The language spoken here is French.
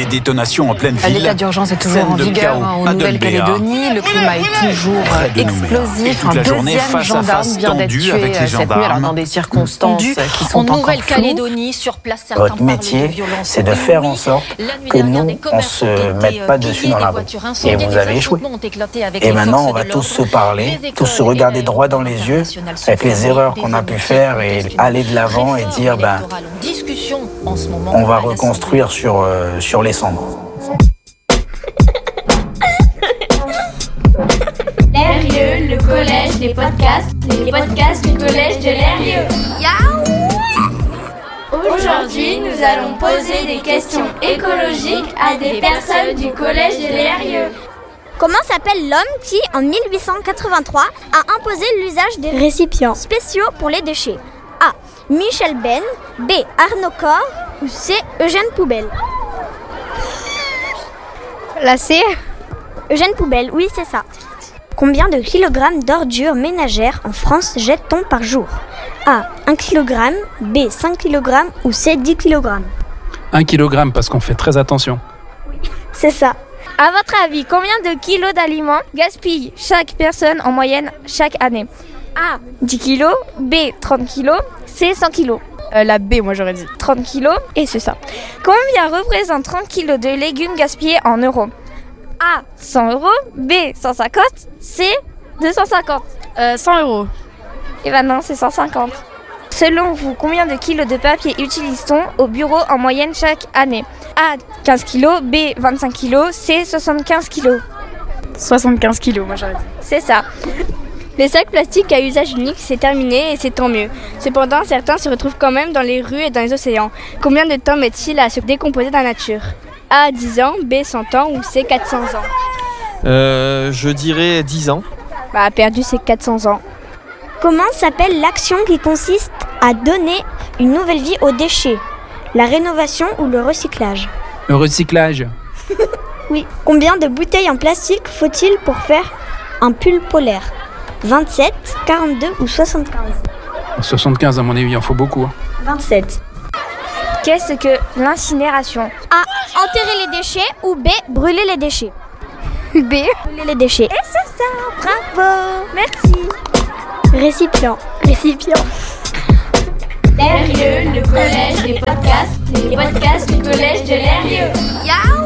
Des détonations en pleine ville. L'état d'urgence est toujours en vigueur en Nouvelle-Calédonie. Le climat est toujours explosif. Un deuxième gendarme vient d'être tué cette nuit, alors dans des circonstances qui sont encore Nouvelle-Calédonie, sur place, certains Votre métier, c'est de faire en sorte que nous, on ne se mette pas dessus dans la rue. Et vous avez échoué. Et maintenant, on va tous se parler, tous se regarder droit dans les yeux avec les erreurs qu'on a pu faire et aller de l'avant et dire, on va reconstruire sur les cendres. L'Airieux, le collège des podcasts, les podcasts du collège de l'Airieux. Aujourd'hui, nous allons poser des questions écologiques à des personnes du collège de l'Airieux. Comment s'appelle l'homme qui, en 1883, a imposé l'usage des récipients spéciaux pour les déchets? A. Michel Ben, B. Arnaud Cor ou C. Eugène Poubelle? La C. Eugène Poubelle, oui c'est ça. Combien de kilogrammes d'ordures ménagères en France jette-t-on par jour? A. 1 kg, B. 5 kg ou C. 10 kg? 1 kg parce qu'on fait très attention. C'est ça. À votre avis, combien de kilos d'aliments gaspille chaque personne en moyenne chaque année? A. 10 kg, B. 30 kg, C. 100 kg. La B, moi j'aurais dit. 30 kg, et c'est ça. Combien représente 30 kg de légumes gaspillés en euros? A. 100 euros, B. 150, C. 250. 100 euros. Et ben non, c'est 150. Selon vous, combien de kilos de papier utilise-t-on au bureau en moyenne chaque année? A. 15 kg, B. 25 kg, C. 75 kg. 75 kilos, moi j'aurais dit. C'est ça. Les sacs plastiques à usage unique, c'est terminé et c'est tant mieux. Cependant, certains se retrouvent quand même dans les rues et dans les océans. Combien de temps met-il à se décomposer dans la nature? A. 10 ans, B. 100 ans ou C. 400 ans. Je dirais 10 ans. Perdu, c'est 400 ans. Comment s'appelle l'action qui consiste à donner une nouvelle vie aux déchets? La rénovation ou le recyclage? Le recyclage. Oui. Combien de bouteilles en plastique faut-il pour faire un pull polaire? 27, 42 ou 75? 75 à mon avis, il en faut beaucoup. 27. Qu'est-ce que l'incinération? A. Enterrer les déchets ou B. Brûler les déchets? B. Brûler les déchets. Et c'est ça, bravo. Merci. Récipient. L'Airieux, le collège des podcasts, les podcasts du collège de l'Airieux.